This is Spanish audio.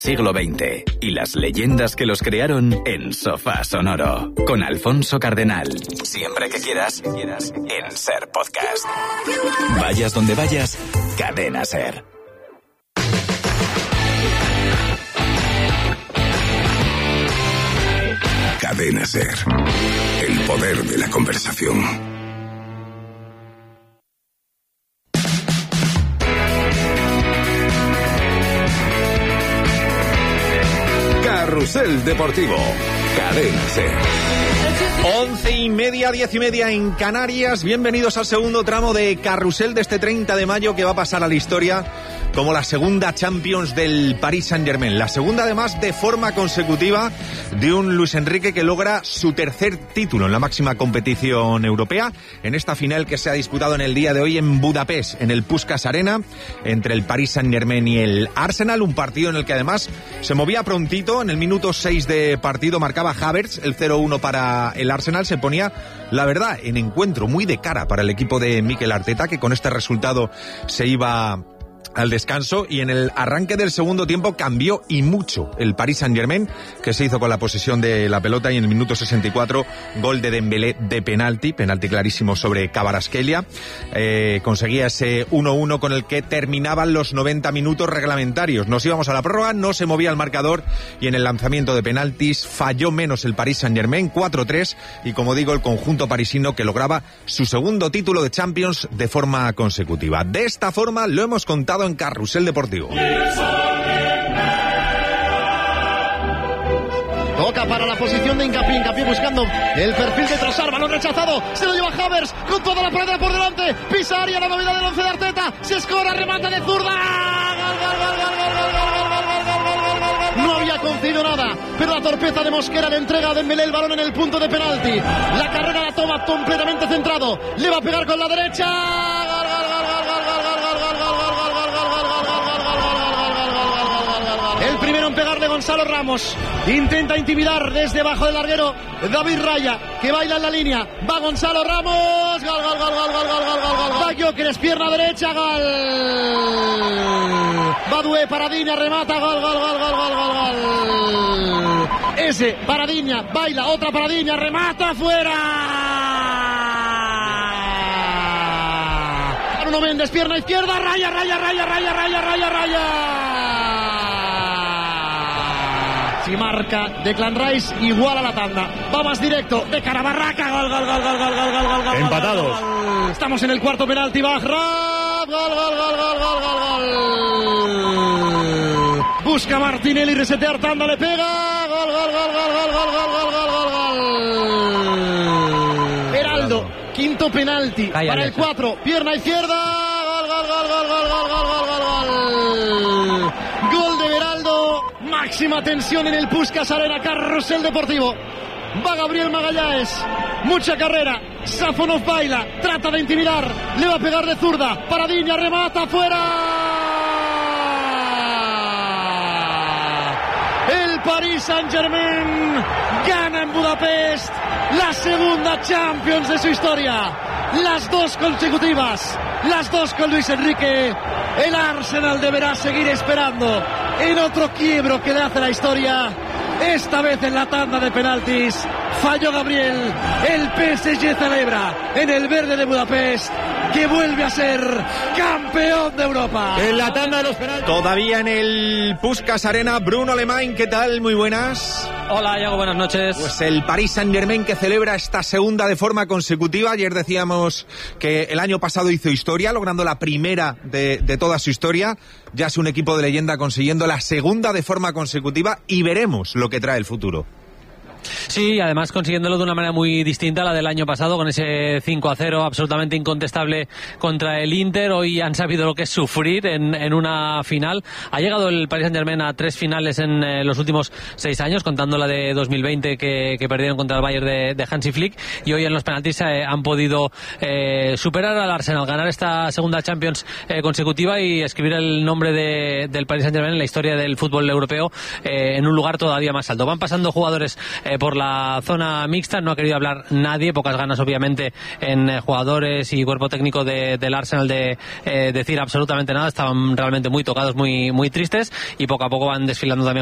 Siglo XX y las leyendas que los crearon en Sofá Sonoro con Alfonso Cardenal. Siempre que quieras en Ser Podcast. Vayas donde vayas, Cadena Ser. Cadena Ser. El poder de la conversación. Carrusel Deportivo, Cadena Ser. 11:30, 10:30 en Canarias. Bienvenidos al segundo tramo de Carrusel de este 30 de mayo que va a pasar a la historia como la segunda Champions del Paris Saint-Germain. La segunda, además, de forma consecutiva de un Luis Enrique que logra su tercer título en la máxima competición europea, en esta final que se ha disputado en el día de hoy en Budapest, en el Puskás Arena, entre el Paris Saint-Germain y el Arsenal. Un partido en el que además se movía prontito. En el minuto 6 de partido marcaba Havertz el 0-1 para el Arsenal. Se ponía, la verdad, en encuentro muy de cara para el equipo de Mikel Arteta, que con este resultado se iba al descanso, y en el arranque del segundo tiempo cambió y mucho el Paris Saint-Germain, que se hizo con la posesión de la pelota, y en el minuto 64 gol de Dembélé de penalti clarísimo sobre Kvaratskhelia. Conseguía ese 1-1 con el que terminaban los 90 minutos reglamentarios. Nos íbamos a la prórroga, no se movía el marcador, y en el lanzamiento de penaltis falló menos el Paris Saint-Germain, 4-3, y como digo, el conjunto parisino que lograba su segundo título de Champions de forma consecutiva. De esta forma lo hemos contado en Carrusel Deportivo. Toca para la posición de Hincapié buscando el perfil de Trossard, balón rechazado, se lo lleva Havertz con toda la pradera por delante, pisa área, la novedad del once de Arteta, se escora, remata de zurda, no había concedido nada, pero la torpeza de Mosquera le entrega a Dembélé el balón en el punto de penalti, la carrera la toma completamente centrado, le va a pegar con la derecha, el primero en pegarle Gonzalo Ramos, intenta intimidar desde abajo del larguero David Raya, que baila en la línea, va Gonzalo Ramos, gol, va Gyökeres, pierna derecha, gol, Badué, Paradiña, remata, gol, ese, Paradiña, baila, otra Paradiña, remata, fuera, Bruno Méndez, pierna izquierda, Raya, si marca Declan Rice, igual a la tanda, va más directo, de cara a Barraca, gol, empatados, estamos en el cuarto penalti, Bajra, gol, busca Martinelli, resetear tanda, le pega, gol, Heraldo, quinto penalti para el 4, pierna izquierda, gol de Beraldo, máxima tensión en el Puskás Arena, Carrusel Deportivo, va Gabriel Magalhães, mucha carrera, Safonov baila, trata de intimidar, le va a pegar de zurda, Paradiña, remata, fuera, el Paris Saint-Germain gana en Budapest la segunda Champions de su historia, las dos consecutivas, las dos con Luis Enrique. El Arsenal deberá seguir esperando en otro quiebro que le hace la historia, esta vez en la tanda de penaltis. Falló Gabriel, el PSG celebra en el verde de Budapest que vuelve a ser campeón de Europa. En la tanda de los penaltis. Todavía en el Puskás Arena, Bruno Alemán, ¿qué tal? Muy buenas. Hola, Iago, buenas noches. Pues el Paris Saint-Germain que celebra esta segunda de forma consecutiva. Ayer decíamos que el año pasado hizo historia, logrando la primera de toda su historia. Ya es un equipo de leyenda consiguiendo la segunda de forma consecutiva, y veremos lo que trae el futuro. Sí, además consiguiéndolo de una manera muy distinta a la del año pasado, con ese 5-0 absolutamente incontestable contra el Inter. Hoy han sabido lo que es sufrir en una final. Ha llegado el Paris Saint-Germain a 3 finales en los últimos 6 años, contando la de 2020 que perdieron contra el Bayern de Hansi Flick, y hoy en los penaltis han podido superar al Arsenal, ganar esta segunda Champions consecutiva y escribir el nombre del Paris Saint-Germain en la historia del fútbol europeo en un lugar todavía más alto. Van pasando jugadores por la zona mixta. No ha querido hablar nadie, pocas ganas obviamente en jugadores y cuerpo técnico del Arsenal de decir absolutamente nada. Estaban realmente muy tocados, muy tristes, y poco a poco van desfilando también